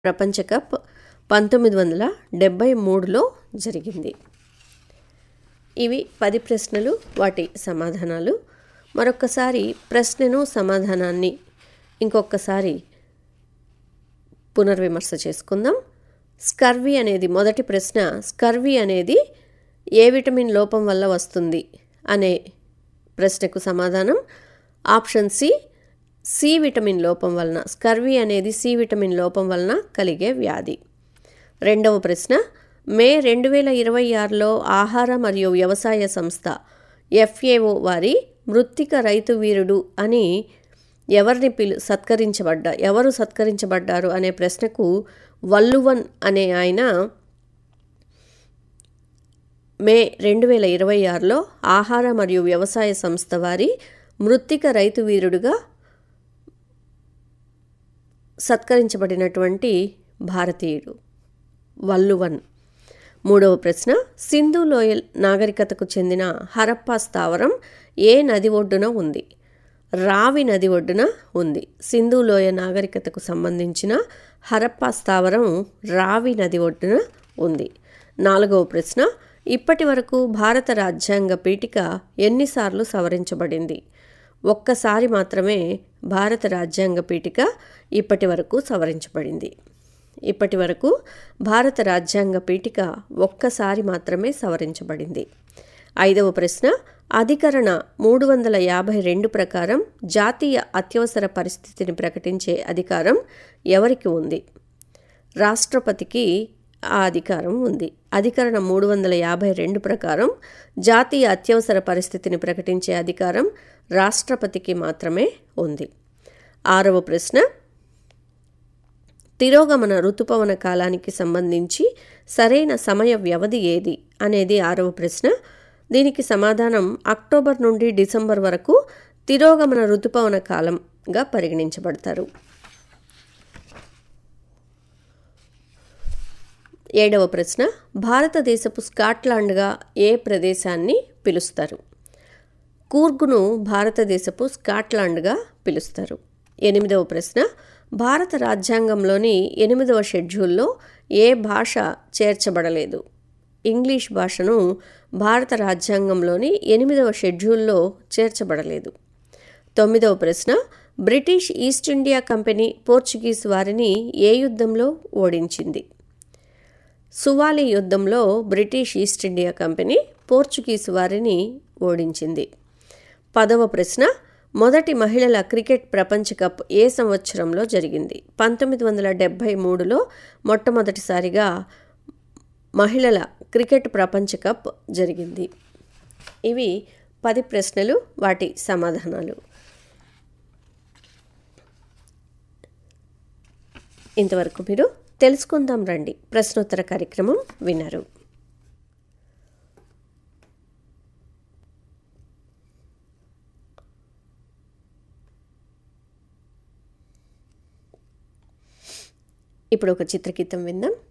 ప్రపంచ కప్ 1973లో జరిగింది. ఇవి 10 ప్రశ్నలు, వాటి సమాధానాలు. మరొక్కసారి ప్రశ్నను సమాధానాన్ని ఇంకొకసారి పునర్విమర్శ చేసుకుందాం. స్కర్వీ అనేది మొదటి ప్రశ్న. స్కర్వీ అనేది ఏ విటమిన్ లోపం వల్ల వస్తుంది అనే ప్రశ్నకు సమాధానం ఆప్షన్ సి విటమిన్ లోపం వలన. స్కర్వీ అనేది సి విటమిన్ లోపం వలన కలిగే వ్యాధి. రెండవ ప్రశ్న, మే 2026లో ఆహార మరియు వ్యవసాయ సంస్థ FAO వారి మృత్తిక రైతు వీరుడు అని ఎవరు సత్కరించబడ్డారు అనే ప్రశ్నకు వల్లువన్ అనే ఆయన మే 2026లో ఆహార మరియు వ్యవసాయ సంస్థ వారి మృత్తిక రైతు వీరుడుగా సత్కరించబడినటువంటి భారతీయుడు వల్లువన్. మూడవ ప్రశ్న, సింధు లోయ నాగరికతకు చెందిన హరప్పా స్థావరం ఏ నది ఒడ్డున ఉంది? రావి నది ఒడ్డున ఉంది. సింధు లోయ నాగరికతకు సంబంధించిన హరప్పా స్థావరం రావి నది ఒడ్డున ఉంది. నాలుగవ ప్రశ్న, ఇప్పటి వరకు భారత రాజ్యాంగ పీఠిక ఎన్నిసార్లు సవరించబడింది? ఒక్కసారి మాత్రమే భారత రాజ్యాంగ పీఠిక ఇప్పటి వరకు సవరించబడింది. ఇప్పటి వరకు భారత రాజ్యాంగ పీఠిక ఒక్కసారి మాత్రమే సవరించబడింది. ఐదవ ప్రశ్న, అధికరణ 352 ప్రకారం జాతీయ అత్యవసర పరిస్థితిని ప్రకటించే అధికారం ఎవరికి ఉంది? రాష్ట్రపతికి ఆ అధికారం ఉంది. అధికరణ 352 ప్రకారం జాతీయ అత్యవసర పరిస్థితిని ప్రకటించే అధికారం రాష్ట్రపతికి మాత్రమే ఉంది. ఆరవ ప్రశ్న, తిరోగమన ఋతుపవన కాలానికి సంబంధించి సరైన సమయ వ్యవధి ఏది అనేది ఆరవ ప్రశ్న. దీనికి సమాధానం అక్టోబర్ నుండి డిసెంబర్ వరకు తిరోగమన ఋతుపవన కాలంగా పరిగణించబడతారు. ఏడవ ప్రశ్న, భారతదేశపు స్కాట్లాండ్గా ఏ ప్రదేశాన్ని పిలుస్తారు? కూర్గును భారతదేశపు స్కాట్లాండ్గా పిలుస్తారు. ఎనిమిదవ ప్రశ్న, భారత రాజ్యాంగంలోని 8వ షెడ్యూల్లో ఏ భాష చేర్చబడలేదు? ఇంగ్లీష్ భాషను భారత రాజ్యాంగంలోని 8వ షెడ్యూల్లో చేర్చబడలేదు. తొమ్మిదవ ప్రశ్న, British east India company Portuguese వారిని ఏ యుద్ధంలో ఓడించింది? సువాలి యుద్ధంలో British east India company Portuguese వారిని ఓడించింది. 10వ ప్రశ్న, మొదటి మహిళల క్రికెట్ ప్రపంచ కప్ ఏ సంవత్సరంలో జరిగింది? 1973లో మొట్టమొదటిసారిగా మహిళల క్రికెట్ ప్రపంచ కప్ జరిగింది. ఇవి 10 ప్రశ్నలు, వాటి సమాధానాలు. ఇంతవరకు మీరు తెలుసుకుందాం రండి ప్రశ్నోత్తర కార్యక్రమం విన్నారు. ఇప్పుడు ఒక చిత్రగీతం విందాం.